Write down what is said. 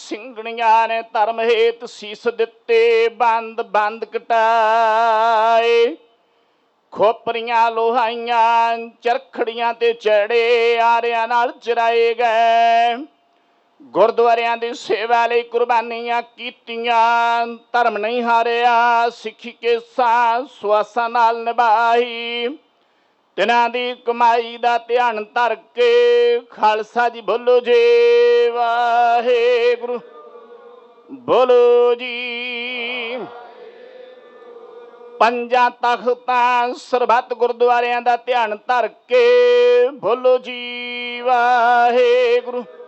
ਸਿੰਘਣੀਆਂ ਨੇ ਧਰਮ ਹੇਤ ਸੀਸ ਦਿੱਤੇ, ਬੰਦ ਬੰਦ ਕਟਾਏ। ਖੋਪਰੀਆਂ ਲੋਹਾਈਆਂ ਚਰਖੜੀਆਂ ਤੇ ਚੜੇ, ਆਰਿਆਂ ਨਾਲ ਚਰਾਏ ਗਏ। ਗੁਰਦੁਆਰਿਆਂ ਦੀ ਸੇਵਾ ਲਈ ਕੁਰਬਾਨੀਆਂ ਕੀਤੀਆਂ, ਧਰਮ ਨਹੀਂ ਹਾਰਿਆ, ਸਿੱਖੀ ਕੇਸਾਂ ਸੁਆਸਾਂ ਨਾਲ ਨਿਭਾਈ। ਤਿਨਾਂ ਦੀ ਕਮਾਈ ਦਾ ਧਿਆਨ ਧਰ ਕੇ, ਖਾਲਸਾ ਜੀ ਬੋਲੋ ਜੀ ਵਾਹਿਗੁਰੂ, ਬੋਲੋ ਜੀ। ਪੰਜਾਂ ਤਖਤਾਂ ਸਰਬੱਤ ਗੁਰਦੁਆਰਿਆਂ ਦਾ ਧਿਆਨ ਧਰ ਕੇ, ਬੋਲੋ ਜੀ ਵਾਹਿਗੁਰੂ,